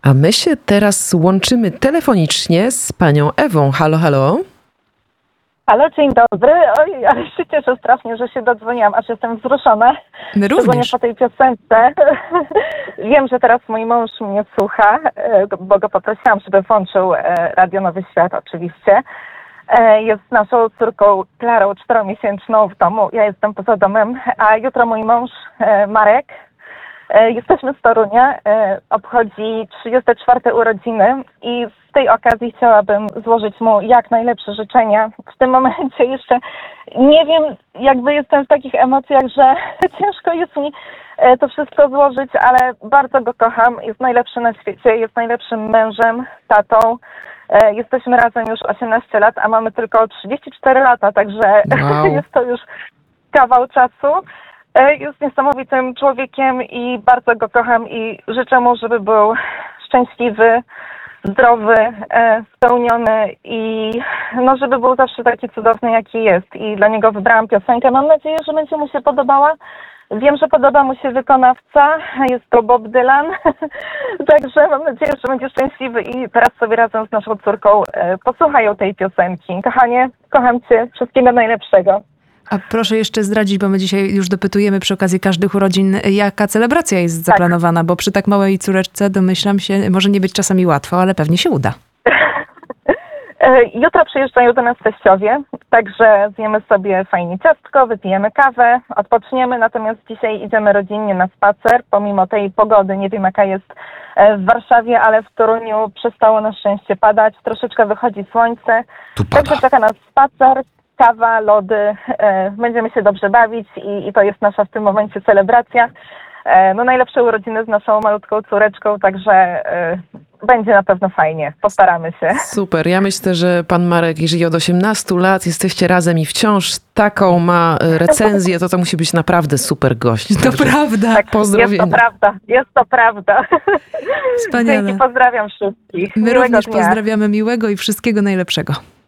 A my się teraz łączymy telefonicznie z panią Ewą. Halo, halo. Halo, dzień dobry. Oj, ale się cieszę strasznie, że się dodzwoniłam, aż jestem wzruszona. My Szczególnie również. po tej piosence. Wiem, że teraz mój mąż mnie słucha, bo go poprosiłam, żeby włączył Radio Nowy Świat oczywiście. Jest naszą córką Klarą 4-miesięczną w domu. Ja jestem poza domem, a jutro mój mąż Marek, jesteśmy z Torunia, obchodzi 34 urodziny i z tej okazji chciałabym złożyć mu jak najlepsze życzenia. W tym momencie jeszcze nie wiem, jakby jestem w takich emocjach, że ciężko jest mi to wszystko złożyć, ale bardzo go kocham. Jest najlepszy na świecie, jest najlepszym mężem, tatą. Jesteśmy razem już 18 lat, a mamy tylko 34 lata, także Wow. jest to już kawał czasu. Jest niesamowitym człowiekiem i bardzo go kocham i życzę mu, żeby był szczęśliwy, zdrowy, spełniony i no, żeby był zawsze taki cudowny, jaki jest. I dla niego wybrałam piosenkę. Mam nadzieję, że będzie mu się podobała. Wiem, że podoba mu się wykonawca. Jest to Bob Dylan. Także mam nadzieję, że będzie szczęśliwy i teraz sobie razem z naszą córką posłuchają tej piosenki. Kochanie, kocham Cię. Wszystkiego najlepszego. A proszę jeszcze zdradzić, bo my dzisiaj już dopytujemy przy okazji każdych urodzin, jaka celebracja jest zaplanowana, bo przy tak małej córeczce domyślam się, może nie być czasami łatwo, ale pewnie się uda. Jutro przyjeżdżają do nas teściowie, także zjemy sobie fajnie ciastko, wypijemy kawę, odpoczniemy, natomiast dzisiaj idziemy rodzinnie na spacer, pomimo tej pogody, nie wiem jaka jest w Warszawie, ale w Toruniu przestało na szczęście padać, troszeczkę wychodzi słońce, Tu pada. także czeka nas spacer, kawa, lody, będziemy się dobrze bawić i to jest nasza w tym momencie celebracja. No najlepsze urodziny z naszą malutką córeczką, także będzie na pewno fajnie. Postaramy się. Super. Ja myślę, że pan Marek, jeżeli od 18 lat jesteście razem i wciąż taką ma recenzję, to musi być naprawdę gość. To Także prawda. Tak, pozdrowienia. jest to prawda. Wspaniale. Dzięki, pozdrawiam wszystkich. My Miłego również dnia. pozdrawiamy, miłego i wszystkiego najlepszego.